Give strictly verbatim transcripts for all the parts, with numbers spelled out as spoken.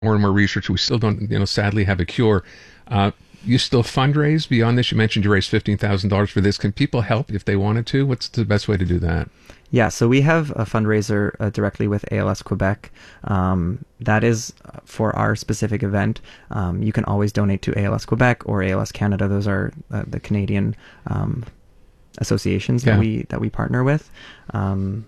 more and more research. We still don't, you know, sadly have a cure. Uh, you still fundraise beyond this? You mentioned you raised fifteen thousand dollars for this. Can people help if they wanted to? What's the best way to do that? Yeah, so we have a fundraiser uh, directly with A L S Quebec. Um, that is for our specific event. Um, you can always donate to A L S Quebec or A L S Canada. Those are uh, the Canadian um, associations yeah. that we that we partner with. Um,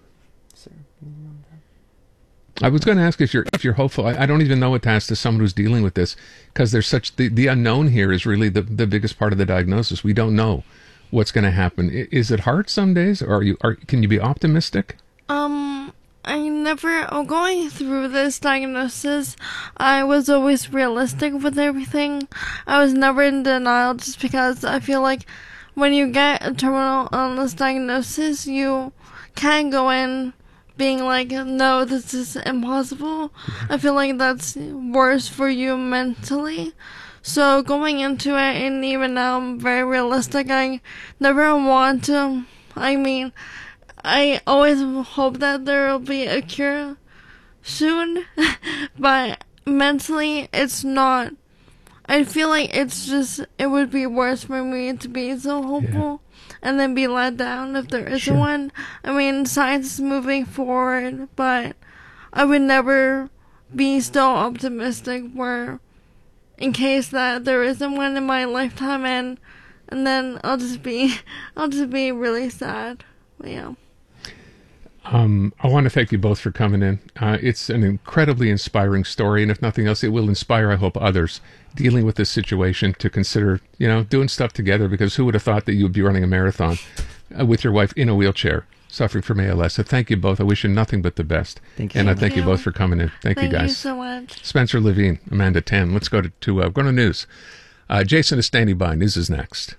I was going to ask if you're if you're hopeful. I, I don't even know what to ask to someone who's dealing with this, because there's such the, the unknown here is really the, the biggest part of the diagnosis. We don't know what's going to happen. I, is it hard some days, or are you are can you be optimistic? Um, I never. Oh, going through this diagnosis, I was always realistic with everything. I was never in denial, just because I feel like when you get a terminal illness diagnosis, you can't go in being like, no, this is impossible. I feel like that's worse for you mentally. So going into it, and even now I'm very realistic. I never want to, I mean, I always hope that there will be a cure soon, but mentally it's not. I feel like it's just, it would be worse for me to be so hopeful. Yeah. And then be let down if there isn't sure. one. I mean, science is moving forward, but I would never be so optimistic where, in case that there isn't one in my lifetime, and and then I'll just be, I'll just be really sad. But yeah. Um, I want to thank you both for coming in. Uh, it's an incredibly inspiring story, and if nothing else, it will inspire, I hope, others dealing with this situation to consider, you know, doing stuff together, because who would have thought that you would be running a marathon uh, with your wife in a wheelchair, suffering from A L S. So thank you both. I wish you nothing but the best. Thank you. And so I thank you. you both for coming in. Thank, thank you, guys. you so much. Spencer Levine, Amanda Tan. Let's go to, to uh, go to news. Uh, Jason is standing by. News is next.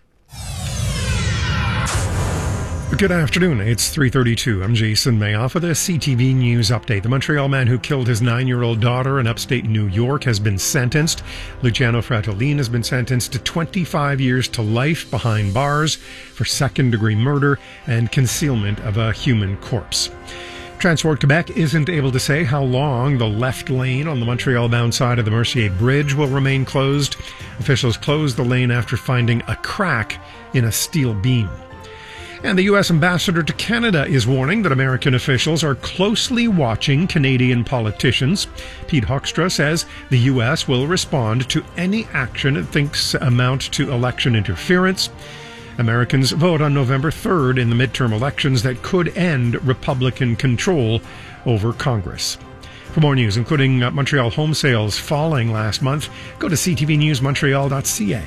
Good afternoon. It's three thirty-two. I'm Jason Mayoff with a C T V News update. The Montreal man who killed his nine-year-old daughter in upstate New York has been sentenced. Luciano Fratellin has been sentenced to twenty-five years to life behind bars for second-degree murder and concealment of a human corpse. Transport Quebec isn't able to say how long the left lane on the Montreal-bound side of the Mercier Bridge will remain closed. Officials closed the lane after finding a crack in a steel beam. And the U S ambassador to Canada is warning that American officials are closely watching Canadian politicians. Pete Hoekstra says the U S will respond to any action it thinks amount to election interference. Americans vote on November third in the midterm elections that could end Republican control over Congress. For more news, including uh, Montreal home sales falling last month, go to c t v news montreal dot c a.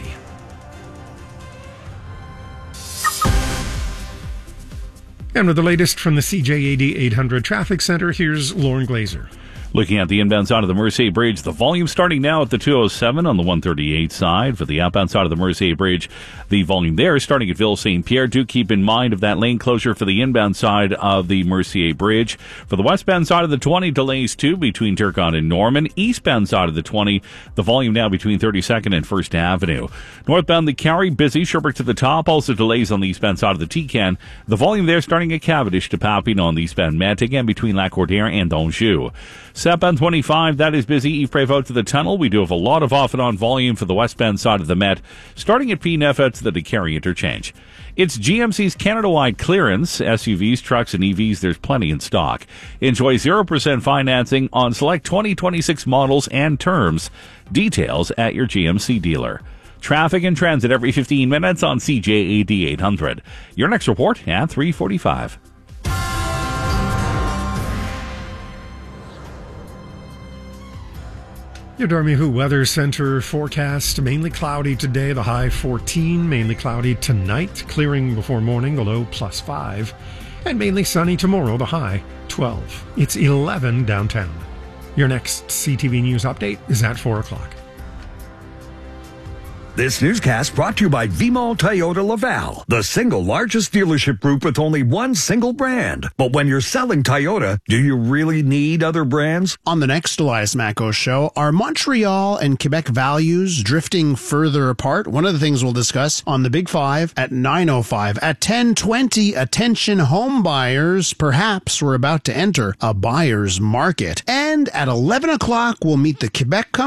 And with the latest from the C J A D eight hundred Traffic Center, here's Lauren Glazer. Looking at the inbound side of the Mercier Bridge, the volume starting now at the two oh seven on the one thirty-eight side. For the outbound side of the Mercier Bridge, the volume there is starting at Ville Saint Pierre. Do keep in mind of that lane closure for the inbound side of the Mercier Bridge. For the westbound side of the twenty, delays too between Turcotte and Norman. Eastbound side of the twenty, the volume now between thirty-second and First Avenue. Northbound the Carry, busy. Sherbrooke to the top. Also delays on the eastbound side of the T-Can. The volume there starting at Cavendish to Papine on the eastbound Met. Again between Lac-Cordaire and Donjou. Southbound twenty-five, that is busy. Yves Prévost to the tunnel. We do have a lot of off and on volume for the westbound side of the Met, starting at P N F to the DeCarry interchange. It's G M C's Canada-wide clearance. S U Vs, trucks, and E Vs, there's plenty in stock. Enjoy zero percent financing on select twenty twenty-six models and terms. Details at your G M C dealer. Traffic and transit every fifteen minutes on C J A D eight hundred. Your next report at three forty-five. Your Dormy Who Weather Center forecast, mainly cloudy today, the high fourteen, mainly cloudy tonight, clearing before morning, the low plus five, and mainly sunny tomorrow, the high twelve. It's eleven downtown. Your next C T V News update is at four o'clock. This newscast brought to you by Vimall Toyota Laval, the single largest dealership group with only one single brand. But when you're selling Toyota, do you really need other brands? On the next Elias Macko show, are Montreal and Quebec values drifting further apart? One of the things we'll discuss on the Big Five at nine oh five. At ten twenty, attention home buyers, perhaps we're about to enter a buyer's market. And at eleven o'clock, we'll meet the Quebec